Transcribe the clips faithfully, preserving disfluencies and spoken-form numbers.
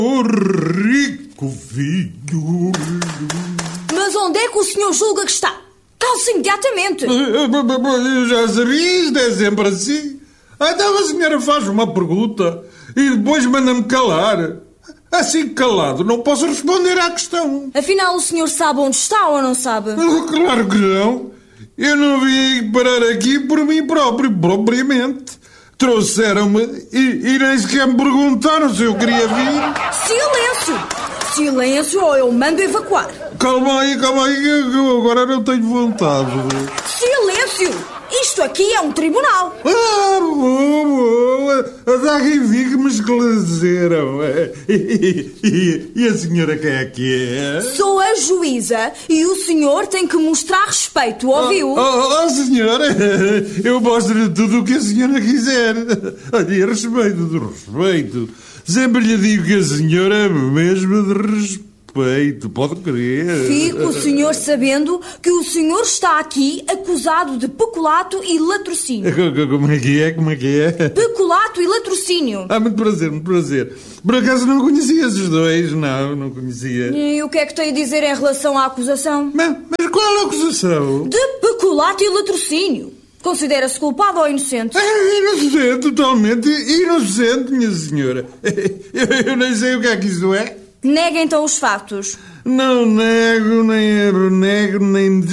O rico vinho. Mas onde é que o senhor julga que está? Calce imediatamente. Eu já sabia, isto é sempre assim. Então a senhora faz uma pergunta e depois manda-me calar. Assim calado, não posso responder à questão. Afinal, o senhor sabe onde está ou não sabe? Claro que não. Eu não vim parar aqui por mim próprio, propriamente. Trouxeram-me e, e nem sequer me perguntaram se eu queria vir. Silêncio! Silêncio ou eu mando evacuar. Calma aí, calma aí, que eu agora não tenho vontade. Silêncio! Isto aqui é um tribunal. Ah, boa, boa. Dá quem vi que me esclareceram. E, e, e a senhora quem é que é? Sou a juíza e o senhor tem que mostrar respeito, ouviu? Oh, oh, oh senhora, eu mostro tudo o que a senhora quiser. Olha, respeito do respeito. Sempre lhe digo que a senhora é mesmo de respeito. Respeito, pode crer. Fique o senhor sabendo que o senhor está aqui acusado de peculato e latrocínio. Como é que é? Como é que é? Peculato e latrocínio. Ah, muito prazer, muito prazer. Por acaso não conhecia esses dois? Não, não conhecia. E o que é que tem a dizer em relação à acusação? Mas, mas qual é a acusação? De peculato e latrocínio. Considera-se culpado ou inocente? É inocente, totalmente inocente, minha senhora. Eu, eu nem sei o que é que isso é. Nega então os factos. Não nego, nem renego, nem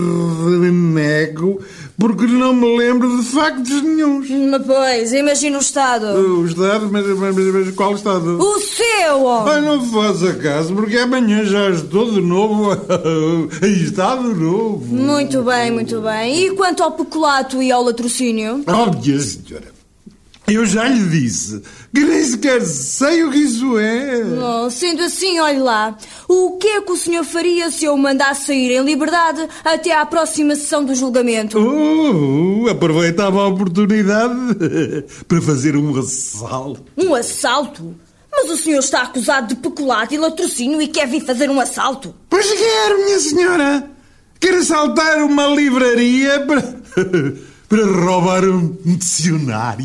desrenego, porque não me lembro de factos nenhuns. Mas pois, imagina o Estado. O Estado? Mas, mas, mas qual Estado? O seu, homem! Ai, não faça caso, porque amanhã já estou de novo em Estado novo. Muito bem, muito bem. E quanto ao peculato e ao latrocínio? Oh, minha senhora, eu já lhe disse que nem sequer sei o que isso é. Oh, sendo assim, olhe lá. O que é que o senhor faria se eu o mandasse sair em liberdade até à próxima sessão do julgamento? Oh, aproveitava a oportunidade para fazer um assalto. Um assalto? Mas o senhor está acusado de peculato e latrocínio e quer vir fazer um assalto? Pois quero, minha senhora. Quero assaltar uma livraria para... para roubar um dicionário.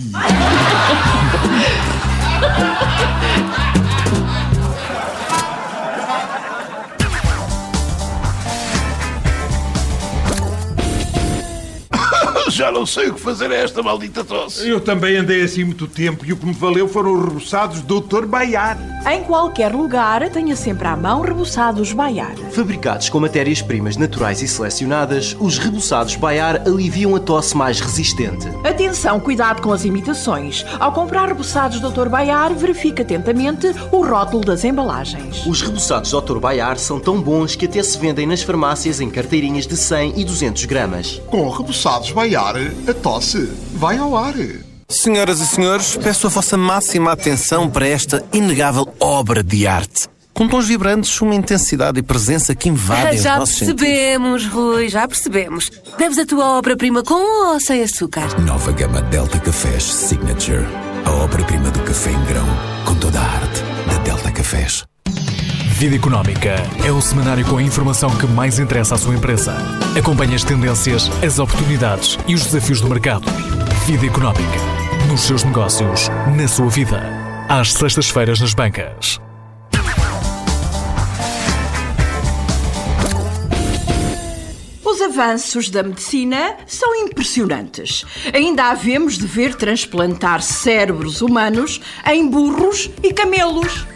Já não sei o que fazer a esta maldita tosse. Eu também andei assim muito tempo e o que me valeu foram os reboçados doutor Baiar. Em qualquer lugar, tenha sempre à mão reboçados Baiar. Fabricados com matérias-primas naturais e selecionadas, os reboçados Baiar aliviam a tosse mais resistente. Atenção, cuidado com as imitações. Ao comprar reboçados doutor Baiar, verifique atentamente o rótulo das embalagens. Os reboçados doutor Baiar são tão bons que até se vendem nas farmácias em carteirinhas de cem e duzentos gramas. Com reboçados Baiar, a tosse vai ao ar. Senhoras e senhores, peço a vossa máxima atenção para esta inegável obra de arte. Com tons vibrantes, uma intensidade e presença que invadem Já os nossos percebemos, sentidos. Rui, já percebemos. Deves a tua obra-prima com ou sem açúcar? Nova gama Delta Cafés Signature. A obra-prima do café em grão, com toda a arte da Delta Cafés. Vida Económica é o semanário com a informação que mais interessa à sua empresa. Acompanhe as tendências, as oportunidades e os desafios do mercado. Vida Económica. Nos seus negócios, na sua vida. Às sextas-feiras nas bancas. Os avanços da medicina são impressionantes. Ainda havemos de ver transplantar cérebros humanos em burros e camelos.